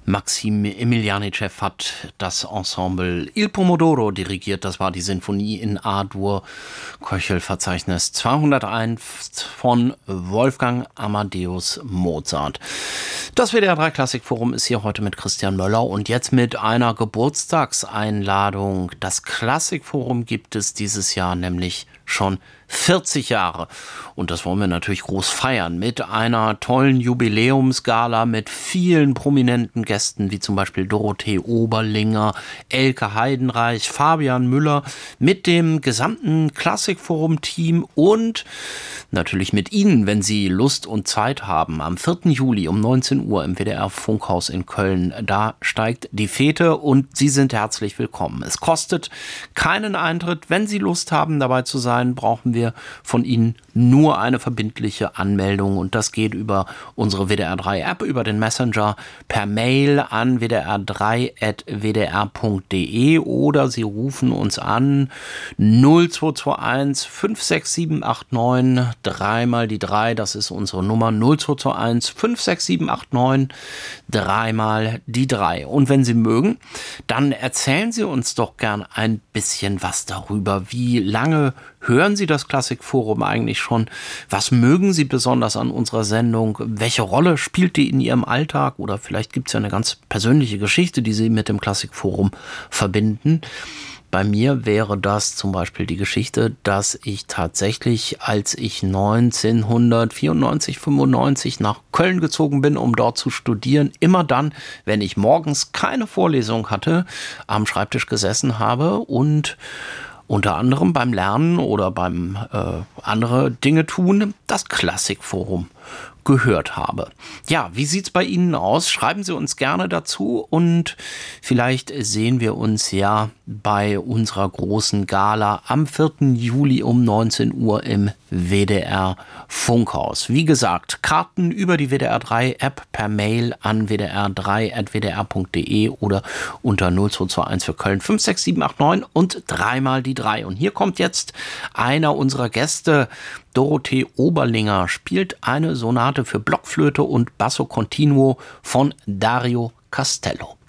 Maxim Emilianicev hat das Ensemble Il Pomodoro dirigiert. Das war die Sinfonie in A-Dur, Köchel-Verzeichnis 201 von Wolfgang Amadeus Mozart. Das WDR 3 Klassikforum ist hier heute mit Christian Möller und jetzt mit einer Geburtstagseinladung. Das Klassikforum gibt es dieses Jahr nämlich schon 40 Jahre. Und das wollen wir natürlich groß feiern mit einer tollen Jubiläumsgala mit vielen prominenten Gästen, wie zum Beispiel Dorothee Oberlinger, Elke Heidenreich, Fabian Müller, mit dem gesamten Klassikforum-Team und natürlich mit Ihnen, wenn Sie Lust und Zeit haben. Am 4. Juli um 19 Uhr im WDR Funkhaus in Köln, da steigt die Fete und Sie sind herzlich willkommen. Es kostet keinen Eintritt. Wenn Sie Lust haben, dabei zu sein, brauchen wir von Ihnen nur eine verbindliche Anmeldung und das geht über unsere WDR 3 App, über den Messenger, per Mail an wdr3@wdr.de oder Sie rufen uns an 0221 56789 3 mal die 3, das ist unsere Nummer 0221 56789 3 mal die 3. Und wenn Sie mögen, dann erzählen Sie uns doch gern ein bisschen was darüber. Wie lange hören Sie das Klassikforum eigentlich schon? Was mögen Sie besonders an unserer Sendung? Welche Rolle spielt die in Ihrem Alltag? Oder vielleicht gibt es ja eine ganz persönliche Geschichte, die Sie mit dem Klassikforum verbinden. Bei mir wäre das zum Beispiel die Geschichte, dass ich tatsächlich, als ich 1994, 95 nach Köln gezogen bin, um dort zu studieren, immer dann, wenn ich morgens keine Vorlesung hatte, am Schreibtisch gesessen habe und unter anderem beim Lernen oder beim andere Dinge tun, das Klassikforum gehört habe. Ja, wie sieht's bei Ihnen aus? Schreiben Sie uns gerne dazu und vielleicht sehen wir uns ja bei unserer großen Gala am 4. Juli um 19 Uhr im WDR Funkhaus. Wie gesagt, Karten über die WDR 3 App per Mail an wdr3@wdr.de oder unter 0221 für Köln 56789 und 3 mal die 3. Und hier kommt jetzt einer unserer Gäste. Dorothee Oberlinger spielt eine Sonate für Blockflöte und Basso Continuo von Dario Castello.